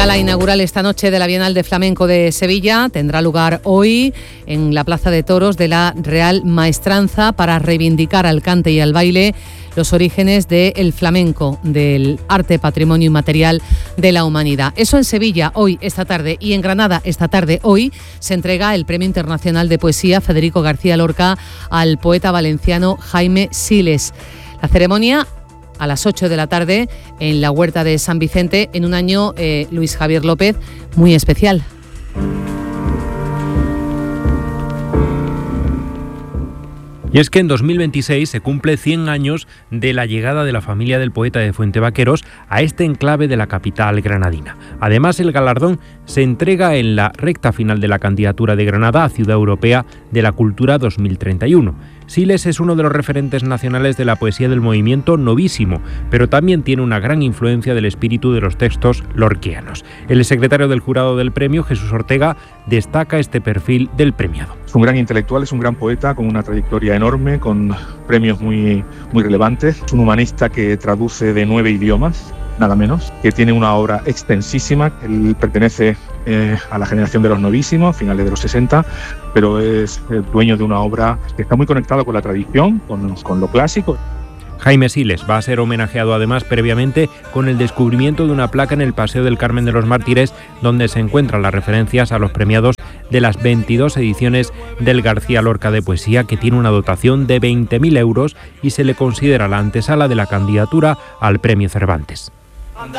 Gala inaugural esta noche de la Bienal de Flamenco de Sevilla tendrá lugar hoy en la Plaza de Toros de la Real Maestranza para reivindicar al cante y al baile los orígenes del flamenco, del arte patrimonio inmaterial de la humanidad. Eso en Sevilla hoy, esta tarde, y en Granada esta tarde, hoy, se entrega el Premio Internacional de Poesía Federico García Lorca al poeta valenciano Jaime Siles. La ceremonia a las 8 de la tarde en la Huerta de San Vicente, en un año, Luis Javier López, muy especial. Y es que en 2026 se cumple 100 años de la llegada de la familia del poeta de Fuentevaqueros a este enclave de la capital granadina. Además, el galardón se entrega en la recta final de la candidatura de Granada a Ciudad Europea de la Cultura 2031. Siles es uno de los referentes nacionales de la poesía del movimiento novísimo, pero también tiene una gran influencia del espíritu de los textos lorquianos. El secretario del jurado del premio, Jesús Ortega, destaca este perfil del premiado. Es un gran intelectual, es un gran poeta con una trayectoria enorme, con premios muy relevantes. Es un humanista que traduce de 9 idiomas, nada menos, que tiene una obra extensísima. Él pertenece a la generación de los novísimos, finales de los 60, pero es el dueño de una obra que está muy conectada con la tradición, con lo clásico. Jaime Siles va a ser homenajeado además previamente con el descubrimiento de una placa en el Paseo del Carmen de los Mártires, donde se encuentran las referencias a los premiados de las 22 ediciones del García Lorca de Poesía, que tiene una dotación de 20.000 euros y se le considera la antesala de la candidatura al Premio Cervantes.